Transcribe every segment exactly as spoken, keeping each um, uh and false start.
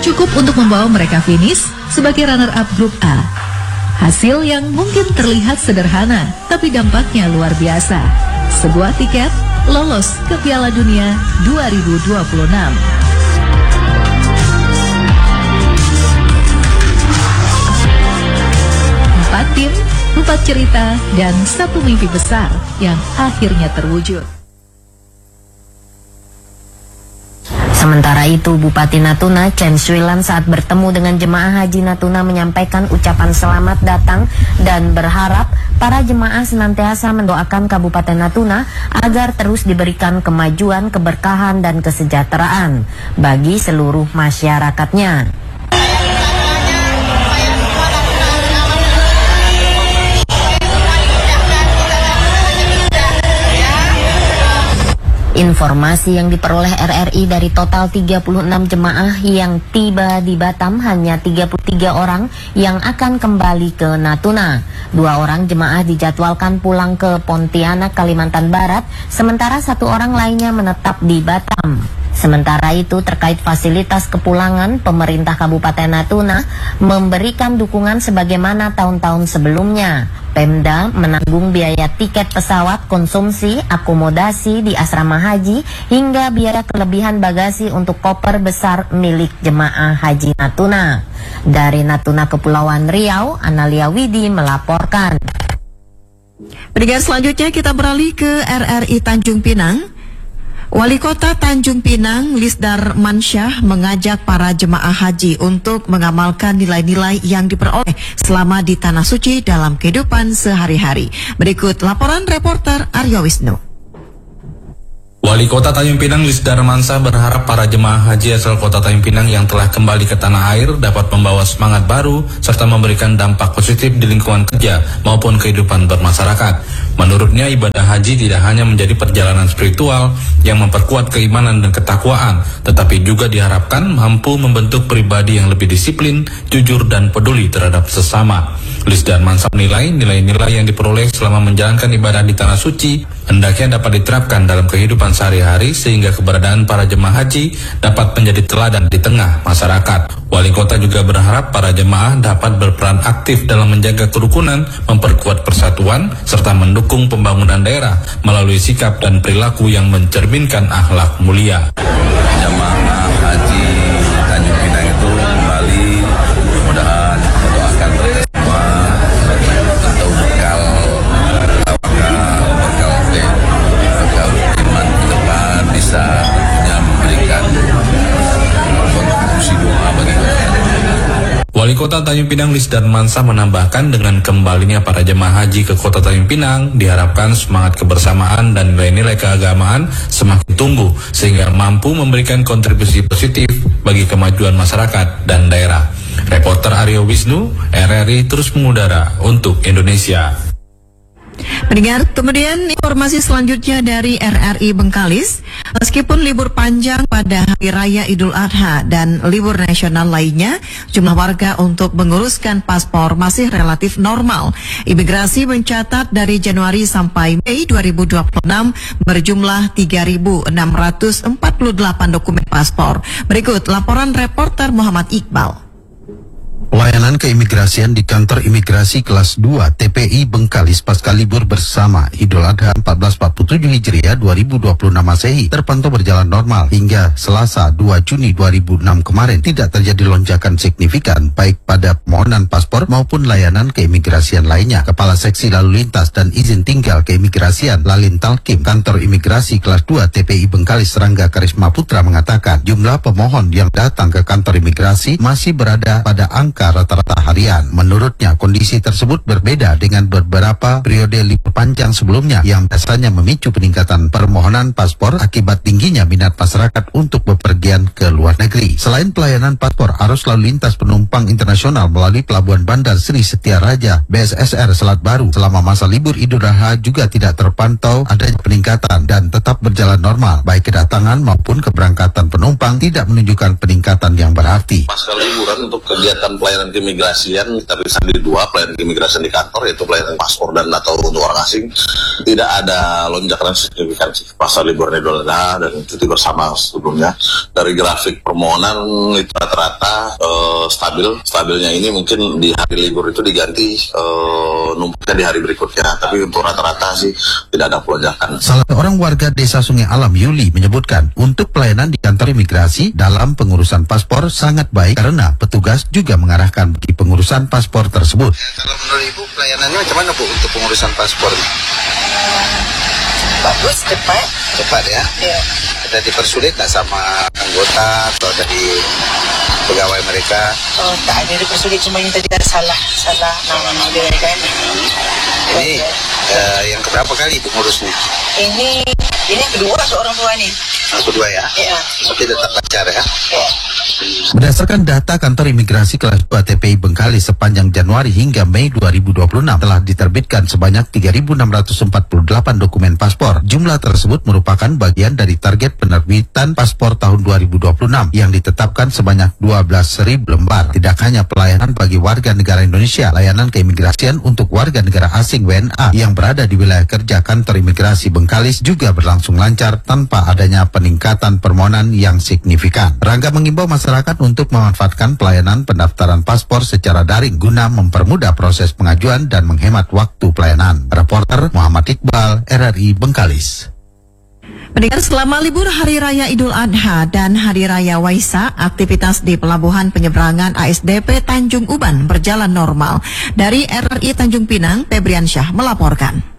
cukup untuk membawa mereka finish sebagai runner-up grup A. Hasil yang mungkin terlihat sederhana, tapi dampaknya luar biasa. Sebuah tiket lolos ke Piala Dunia dua ribu dua puluh enam. Empat tim, empat cerita, dan satu mimpi besar yang akhirnya terwujud. Sementara itu, Bupati Natuna, Chen Swilan, saat bertemu dengan jemaah haji Natuna menyampaikan ucapan selamat datang dan berharap para jemaah senantiasa mendoakan Kabupaten Natuna agar terus diberikan kemajuan, keberkahan, dan kesejahteraan bagi seluruh masyarakatnya. Informasi yang diperoleh R R I dari total tiga puluh enam jemaah yang tiba di Batam, hanya tiga puluh tiga orang yang akan kembali ke Natuna. Dua orang jemaah dijadwalkan pulang ke Pontianak, Kalimantan Barat, sementara satu orang lainnya menetap di Batam. Sementara itu, terkait fasilitas kepulangan, pemerintah Kabupaten Natuna memberikan dukungan sebagaimana tahun-tahun sebelumnya. Pemda menanggung biaya tiket pesawat, konsumsi, akomodasi di asrama haji, hingga biaya kelebihan bagasi untuk koper besar milik jemaah haji Natuna. Dari Natuna Kepulauan Riau, Analia Widi melaporkan. Pendengar, selanjutnya kita beralih ke R R I Tanjung Pinang. Wali Kota Tanjung Pinang, Lisdar Mansyah, mengajak para jemaah haji untuk mengamalkan nilai-nilai yang diperoleh selama di Tanah Suci dalam kehidupan sehari-hari. Berikut laporan reporter Aryo Wisnu. Wali Kota Tanjung Pinang, Lisdar Mansyah, berharap para jemaah haji asal Kota Tanjung Pinang yang telah kembali ke tanah air dapat membawa semangat baru serta memberikan dampak positif di lingkungan kerja maupun kehidupan bermasyarakat. Menurutnya, ibadah haji tidak hanya menjadi perjalanan spiritual yang memperkuat keimanan dan ketakwaan, tetapi juga diharapkan mampu membentuk pribadi yang lebih disiplin, jujur, dan peduli terhadap sesama. Lisdar Mansyah menilai nilai-nilai yang diperoleh selama menjalankan ibadah di Tanah Suci hendaknya dapat diterapkan dalam kehidupan sehari-hari sehingga keberadaan para jemaah haji dapat menjadi teladan di tengah masyarakat. Wali Kota juga berharap para jemaah dapat berperan aktif dalam menjaga kerukunan, memperkuat persatuan, serta mendukung pembangunan daerah melalui sikap dan perilaku yang mencerminkan akhlak mulia. Jemaah haji Tanjung Pinang itu kembali, mudah-mudahan doakan mereka semua untuk bekal tawakal, bekal bekal iman ke depan, bisa tentunya memberikan kontribusi doa bagi masyarakat. Wali Kota Tanjung Pinang, Lisdar Mansyah, menambahkan dengan kembalinya para jemaah haji ke Kota Tanjung Pinang diharapkan semangat kebersamaan dan nilai-nilai keagamaan semakin tumbuh sehingga mampu memberikan kontribusi positif bagi kemajuan masyarakat dan daerah. Reporter Aryo Wisnu, R R I terus mengudara untuk Indonesia. Pendengar, kemudian informasi selanjutnya dari R R I Bengkalis. Meskipun libur panjang pada Hari Raya Idul Adha dan libur nasional lainnya, jumlah warga untuk menguruskan paspor masih relatif normal. Imigrasi mencatat dari Januari sampai Mei dua ribu dua puluh enam berjumlah tiga ribu enam ratus empat puluh delapan dokumen paspor. Berikut laporan reporter Muhammad Iqbal. Pelayanan keimigrasian di kantor imigrasi kelas dua T P I Bengkalis pasca libur bersama Idul Adha seribu empat ratus empat puluh tujuh Hijriah dua ribu dua puluh enam Masehi terpantau berjalan normal hingga Selasa dua Juni dua ribu enam kemarin. Tidak terjadi lonjakan signifikan baik pada permohonan paspor maupun layanan keimigrasian lainnya. Kepala Seksi Lalu Lintas dan Izin Tinggal Keimigrasian Lalin Talkim Kantor Imigrasi kelas dua T P I Bengkalis Rangga Karisma Putra mengatakan jumlah pemohon yang datang ke kantor imigrasi masih berada pada angka rata-rata harian. Menurutnya, kondisi tersebut berbeda dengan beberapa periode libur panjang sebelumnya yang biasanya memicu peningkatan permohonan paspor akibat tingginya minat masyarakat untuk bepergian ke luar negeri. Selain pelayanan paspor, arus lalu lintas penumpang internasional melalui Pelabuhan Bandar Sri Setia Raja B S S R Selat Baru selama masa libur Idul Adha juga tidak terpantau adanya peningkatan dan tetap berjalan normal. Baik kedatangan maupun keberangkatan penumpang tidak menunjukkan peningkatan yang berarti. Pasca liburan untuk kegiatan pelayanan keimigrasian, tapi sambil dua pelayanan keimigrasian di kantor, yaitu pelayanan paspor dan atau untuk orang asing, tidak ada lonjakan signifikan pasca libur Idul Adha dan cuti bersama sebelumnya. Dari grafik permohonan itu rata-rata uh, stabil. Stabilnya ini mungkin di hari libur itu diganti uh, numpuknya di hari berikutnya, tapi untuk rata-rata sih tidak ada lonjakan. Salah seorang warga Desa Sungai Alam, Yuli, menyebutkan untuk pelayanan di kantor imigrasi dalam pengurusan paspor sangat baik karena petugas juga mengarahkan bagi pengurusan paspor tersebut. Kalau menurut Ibu pelayanannya macam mana Bu untuk pengurusan paspor? Bagus, cepat. Cepat ya? Iya. Ada dipersulit nggak sama anggota atau dari pegawai mereka? Oh, tak ada dipersulit, cuma yang tadi salah, salah nama dia kan. Ini uh, yang keberapa kali Ibu ngurusnya? Ini ini yang kedua seorang tua nih. Yang kedua ya? Iya. Tapi tetap lancar ya? Iya. Berdasarkan data kantor imigrasi kelas dua T P I Bengkalis sepanjang Januari hingga Mei dua ribu dua puluh enam telah diterbitkan sebanyak tiga ribu enam ratus empat puluh delapan dokumen paspor. Jumlah tersebut merupakan bagian dari target penerbitan paspor tahun dua ribu dua puluh enam yang ditetapkan sebanyak dua belas ribu lembar. Tidak hanya pelayanan bagi warga negara Indonesia, layanan keimigrasian untuk warga negara asing W N A yang berada di wilayah kerja kantor imigrasi Bengkalis juga berlangsung lancar tanpa adanya peningkatan permohonan yang signifikan. Rangga mengimbau masyarakat untuk memanfaatkan pelayanan pendaftaran paspor secara daring guna mempermudah proses pengajuan dan menghemat waktu pelayanan. Reporter Muhammad Iqbal, R R I Bengkalis. Pendengar, selama libur Hari Raya Idul Adha dan Hari Raya Waisak, aktivitas di Pelabuhan Penyeberangan A S D P Tanjung Uban berjalan normal. Dari R R I Tanjung Pinang, Febriansyah melaporkan.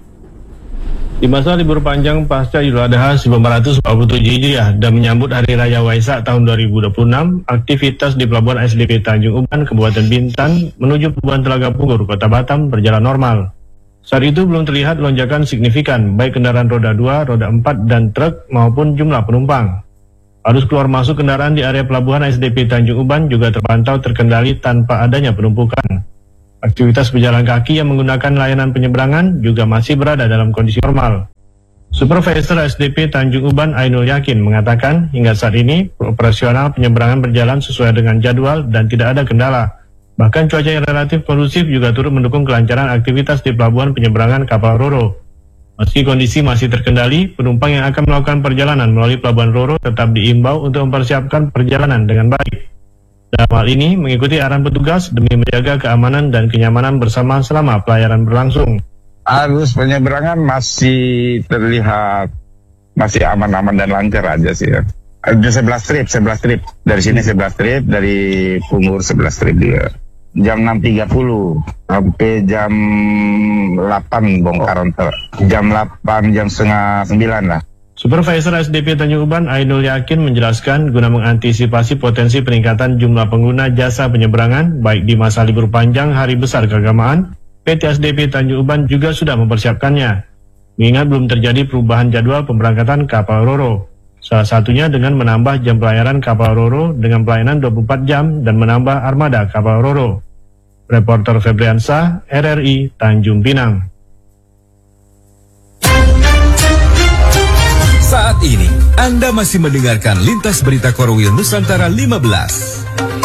Di masa libur panjang pasca Idul Adha seribu empat ratus empat puluh tujuh Hijriah dan menyambut Hari Raya Waisak tahun dua ribu dua puluh enam, aktivitas di Pelabuhan A S D P Tanjung Uban, Kabupaten Bintan menuju Pelabuhan Telaga Punggur, Kota Batam berjalan normal. Saat itu belum terlihat lonjakan signifikan baik kendaraan roda dua, roda empat, dan truk maupun jumlah penumpang. Arus keluar masuk kendaraan di area Pelabuhan A S D P Tanjung Uban juga terpantau terkendali tanpa adanya penumpukan. Aktivitas pejalan kaki yang menggunakan layanan penyeberangan juga masih berada dalam kondisi normal. Supervisor A S D P Tanjung Uban Ainul Yakin mengatakan hingga saat ini operasional penyeberangan berjalan sesuai dengan jadwal dan tidak ada kendala. Bahkan cuaca yang relatif kondusif juga turut mendukung kelancaran aktivitas di pelabuhan penyeberangan kapal Roro. Meski kondisi masih terkendali, penumpang yang akan melakukan perjalanan melalui pelabuhan Roro tetap diimbau untuk mempersiapkan perjalanan dengan baik. Dalam hal ini, mengikuti arahan petugas demi menjaga keamanan dan kenyamanan bersama selama pelayaran berlangsung. Arus penyeberangan masih terlihat masih aman-aman dan lancar aja sih ya. Ada sebelas trip, sebelas trip. Dari sini sebelas trip, dari Punggur sebelas trip juga. Jam enam tiga puluh sampai jam delapan bongkaran. Jam delapan, jam setengah sembilan lah. Supervisor A S D P Tanjung Uban Ainul Yakin menjelaskan guna mengantisipasi potensi peningkatan jumlah pengguna jasa penyeberangan baik di masa libur panjang Hari Besar Keagamaan, P T A S D P Tanjung Uban juga sudah mempersiapkannya. Mengingat belum terjadi perubahan jadwal pemberangkatan kapal Roro. Salah satunya dengan menambah jam pelayaran kapal Roro dengan pelayanan dua puluh empat jam dan menambah armada kapal Roro. Reporter Febriansyah, R R I Tanjung Pinang. Saat ini, Anda masih mendengarkan Lintas Berita Korwil Nusantara lima belas.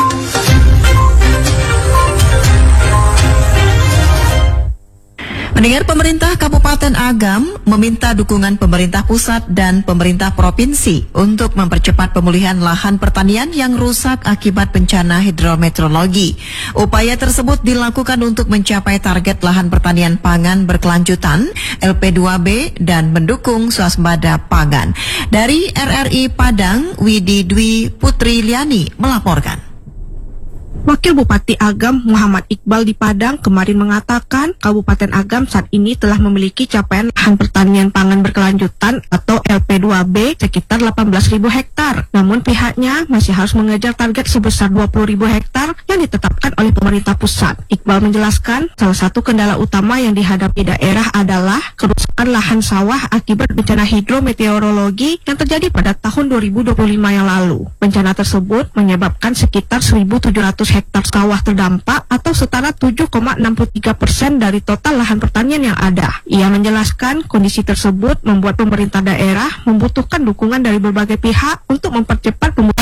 Mendengar, pemerintah Kabupaten Agam meminta dukungan pemerintah pusat dan pemerintah provinsi untuk mempercepat pemulihan lahan pertanian yang rusak akibat bencana hidrometeorologi. Upaya tersebut dilakukan untuk mencapai target lahan pertanian pangan berkelanjutan L P dua B dan mendukung swasembada pangan. Dari R R I Padang, Widi Dwi Putri Liani melaporkan. Wakil Bupati Agam Muhammad Iqbal di Padang kemarin mengatakan Kabupaten Agam saat ini telah memiliki capaian lahan pertanian pangan berkelanjutan atau L P dua B sekitar delapan belas ribu hektar. Namun pihaknya masih harus mengejar target sebesar dua puluh ribu hektar yang ditetapkan oleh pemerintah pusat. Iqbal menjelaskan salah satu kendala utama yang dihadapi daerah adalah kerusakan lahan sawah akibat bencana hidrometeorologi yang terjadi pada tahun dua ribu dua puluh lima yang lalu. Bencana tersebut menyebabkan sekitar seribu tujuh ratus hektar sawah terdampak atau setara tujuh koma enam puluh tiga persen dari total lahan pertanian yang ada. Ia menjelaskan kondisi tersebut membuat pemerintah daerah membutuhkan dukungan dari berbagai pihak untuk mempercepat pemulihan